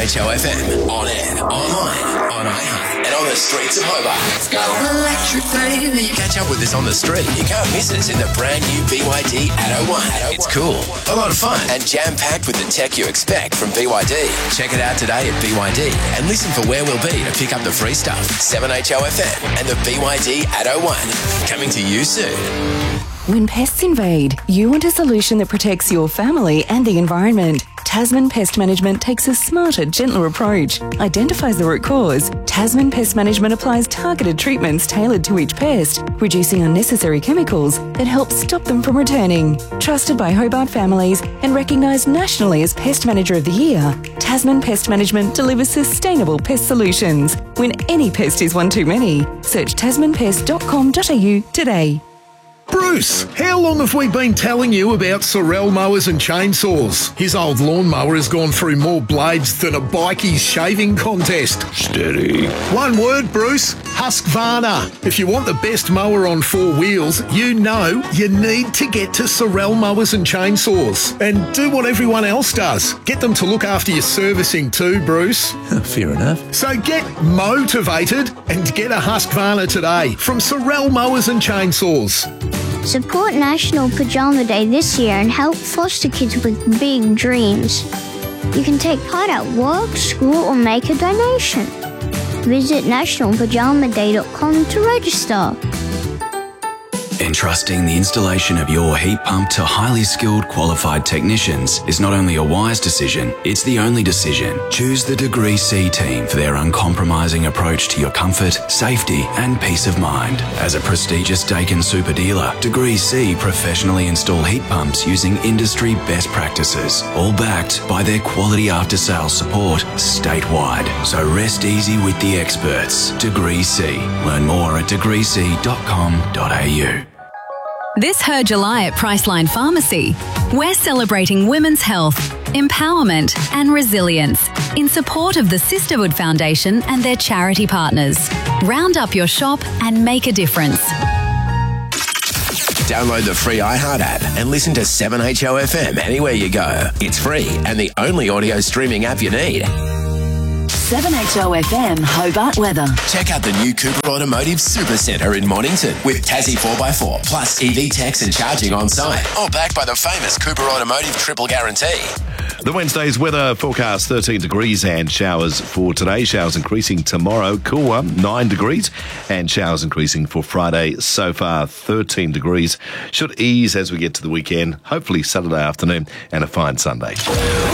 7HOFM. On air, online, on iHeart, and on the streets of Hobart. Let's go electric, baby. Catch up with us on the street. You can't miss us in the brand new BYD Atto 1. It's cool, a lot of fun, and jam-packed with the tech you expect from BYD. Check it out today at BYD and listen for where we'll be to pick up the free stuff. 7HOFM and the BYD Atto 1. Coming to you soon. When pests invade, you want a solution that protects your family and the environment. Tasman Pest Management takes a smarter, gentler approach, identifies the root cause. Tasman Pest Management applies targeted treatments tailored to each pest, reducing unnecessary chemicals that help stop them from returning. Trusted by Hobart families and recognised nationally as Pest Manager of the Year, Tasman Pest Management delivers sustainable pest solutions. When any pest is one too many, search tasmanpest.com.au today. Bruce, how long have we been telling you about Sorel mowers and chainsaws? His old lawnmower has gone through more blades than a bikie's shaving contest. Steady. One word, Bruce, Husqvarna. If you want the best mower on four wheels, you know you need to get to Sorel mowers and chainsaws. And do what everyone else does. Get them to look after your servicing too, Bruce. Fair enough. So get motivated and get a Husqvarna today from Sorel mowers and chainsaws. Support National Pajama Day this year and help foster kids with big dreams. You can take part at work, school, or make a donation. Visit nationalpajamaday.com to register. Entrusting the installation of your heat pump to highly skilled, qualified technicians is not only a wise decision, it's the only decision. Choose the Degree C team for their uncompromising approach to your comfort, safety, and peace of mind. As a prestigious Daikin super dealer, Degree C professionally install heat pumps using industry best practices, all backed by their quality after-sales support statewide. So rest easy with the experts. Degree C. Learn more at degreec.com.au. This Her July at Priceline Pharmacy, we're celebrating women's health, empowerment and resilience in support of the Sisterhood Foundation and their charity partners. Round up your shop and make a difference. Download the free iHeart app and listen to 7HOFM anywhere you go. It's free and the only audio streaming app you need. 7HOFM Hobart weather. Check out the new Cooper Automotive Supercentre in Mornington with Tassie 4x4 plus EV techs and charging on site. All backed by the famous Cooper Automotive Triple Guarantee. The Wednesday's weather forecast, 13 degrees and showers for today. Showers increasing tomorrow. Cool one, 9 degrees. And showers increasing for Friday. So far, 13 degrees. Should ease as we get to the weekend. Hopefully Saturday afternoon and a fine Sunday.